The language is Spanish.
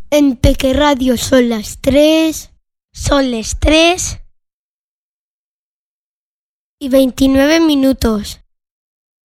En Peque Radio son las 3. Son las 3 y 29 minutos.